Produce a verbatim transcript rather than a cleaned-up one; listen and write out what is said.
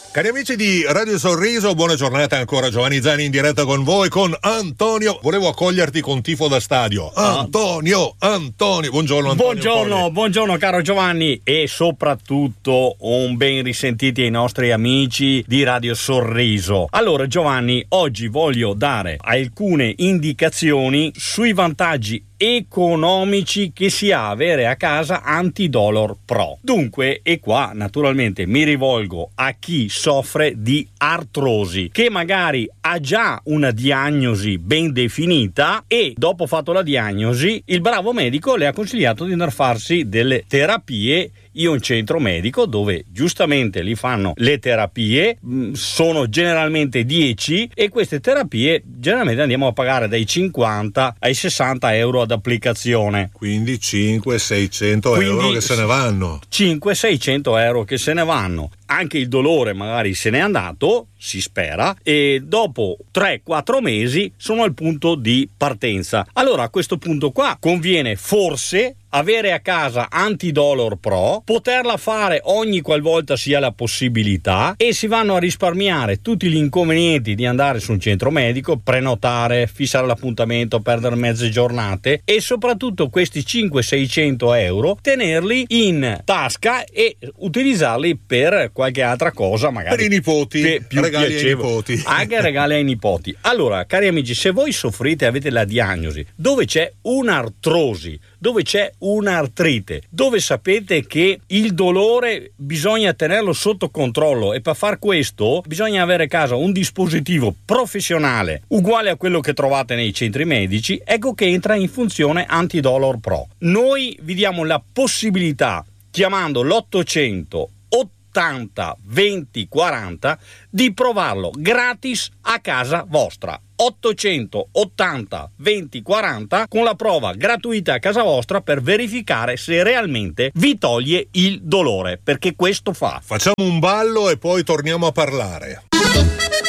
Cari amici di Radio Sorriso, buona giornata ancora. Giovanni Zani in diretta con voi, con Antonio. Volevo accoglierti con tifo da stadio. Antonio, Antonio, buongiorno Antonio. Buongiorno, buongiorno caro Giovanni, e soprattutto un ben risentiti ai nostri amici di Radio Sorriso. Allora Giovanni, oggi voglio dare alcune indicazioni sui vantaggi economici che si ha avere a casa Antidolor Pro. Dunque, e qua naturalmente mi rivolgo a chi soffre di artrosi, che magari ha già una diagnosi ben definita e dopo fatto la diagnosi il bravo medico le ha consigliato di andare a farsi delle terapie in un centro medico dove giustamente li fanno le terapie. Sono generalmente dieci e queste terapie generalmente andiamo a pagare dai cinquanta ai sessanta euro ad applicazione, quindi cinque seicento euro che se ne vanno. cinque seicento euro che se ne vanno. Anche il dolore magari se n'è andato, si spera, e dopo tre quattro mesi sono al punto di partenza. Allora a questo punto qua conviene forse avere a casa Antidolor Pro, poterla fare ogni qualvolta sia la possibilità, e si vanno a risparmiare tutti gli inconvenienti di andare su un centro medico, prenotare, fissare l'appuntamento, perdere mezze giornate, e soprattutto questi cinque seicento euro tenerli in tasca e utilizzarli per qualche altra cosa, magari per i nipoti, che più regali piacevole. ai nipoti. Anche regali ai nipoti. Allora cari amici, se voi soffrite e avete la diagnosi dove c'è un'artrosi, dove c'è un'artrite, dove sapete che il dolore bisogna tenerlo sotto controllo, e per far questo bisogna avere a casa un dispositivo professionale uguale a quello che trovate nei centri medici, ecco che entra in funzione Antidolor Pro. Noi vi diamo la possibilità, chiamando l'ottocento ottanta venti quaranta, di provarlo gratis a casa vostra. ottocento ottanta venti quaranta, con la prova gratuita a casa vostra per verificare se realmente vi toglie il dolore, perché questo fa. Facciamo un ballo e poi torniamo a parlare.